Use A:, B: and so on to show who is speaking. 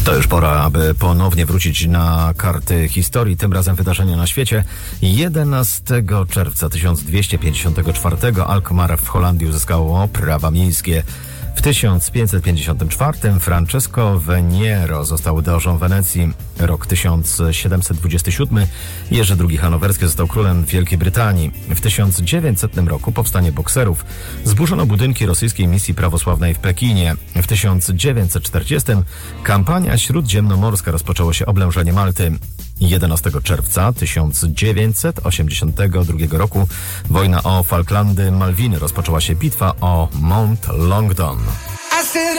A: To już pora, aby ponownie wrócić na karty historii, tym razem wydarzenia na świecie. 11 czerwca 1254 Alkmaar w Holandii uzyskało prawa miejskie. W 1554 Francesco Veniero został dożą Wenecji. Rok 1727 Jerzy II Hanowerski został królem Wielkiej Brytanii. W 1900 roku powstanie bokserów. Zburzono budynki rosyjskiej misji prawosławnej w Pekinie. W 1940 kampania śródziemnomorska, rozpoczęło się oblężenie Malty. 11 czerwca 1982 roku wojna o Falklandy Malwiny, rozpoczęła się bitwa o Mount Longdon.